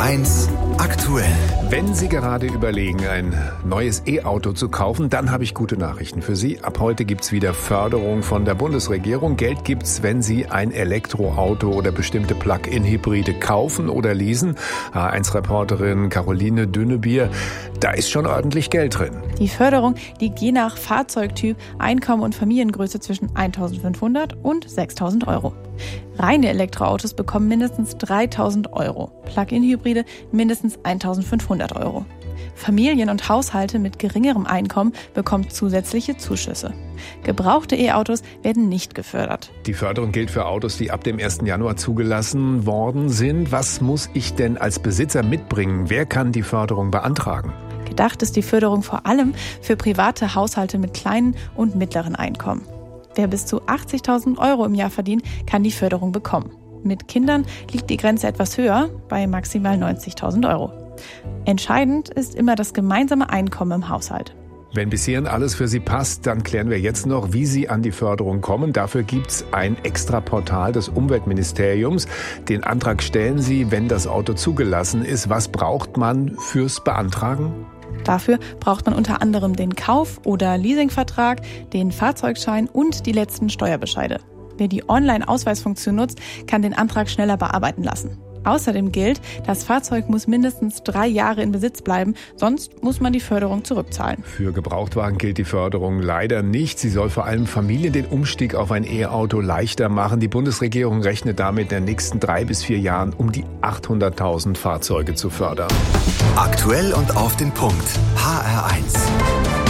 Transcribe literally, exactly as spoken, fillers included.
eins aktuell. Wenn Sie gerade überlegen, ein neues E-Auto zu kaufen, dann habe ich gute Nachrichten für Sie. Ab heute gibt's wieder Förderung von der Bundesregierung. Geld gibt's, wenn Sie ein Elektroauto oder bestimmte Plug-in-Hybride kaufen oder leasen. A eins Reporterin Caroline Dünnebier, da ist schon ordentlich Geld drin. Die Förderung liegt je nach Fahrzeugtyp, Einkommen und Familiengröße zwischen eintausendfünfhundert und sechstausend Euro. Reine Elektroautos bekommen mindestens dreitausend Euro, Plug-in-Hybride mindestens eintausendfünfhundert Euro. Familien und Haushalte mit geringerem Einkommen bekommen zusätzliche Zuschüsse. Gebrauchte E-Autos werden nicht gefördert. Die Förderung gilt für Autos, die ab dem ersten Januar zugelassen worden sind. Was muss ich denn als Besitzer mitbringen? Wer kann die Förderung beantragen? Gedacht ist die Förderung vor allem für private Haushalte mit kleinen und mittleren Einkommen. Wer bis zu achtzigtausend Euro im Jahr verdient, kann die Förderung bekommen. Mit Kindern liegt die Grenze etwas höher, bei maximal neunzigtausend Euro. Entscheidend ist immer das gemeinsame Einkommen im Haushalt. Wenn bis hierhin alles für Sie passt, dann klären wir jetzt noch, wie Sie an die Förderung kommen. Dafür gibt's ein Extraportal des Umweltministeriums. Den Antrag stellen Sie, wenn das Auto zugelassen ist. Was braucht man fürs Beantragen? Dafür braucht man unter anderem den Kauf- oder Leasingvertrag, den Fahrzeugschein und die letzten Steuerbescheide. Wer die Online-Ausweisfunktion nutzt, kann den Antrag schneller bearbeiten lassen. Außerdem gilt, das Fahrzeug muss mindestens drei Jahre in Besitz bleiben, sonst muss man die Förderung zurückzahlen. Für Gebrauchtwagen gilt die Förderung leider nicht. Sie soll vor allem Familien den Umstieg auf ein E-Auto leichter machen. Die Bundesregierung rechnet damit in den nächsten drei bis vier Jahren, um die achthunderttausend Fahrzeuge zu fördern. Aktuell und auf den Punkt. H R eins.